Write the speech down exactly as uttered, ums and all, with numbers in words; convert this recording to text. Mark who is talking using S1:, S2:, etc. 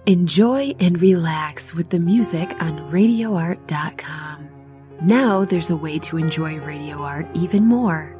S1: Enjoy and relax with the music on radio art dot com. Now there's a way to enjoy radio art even more.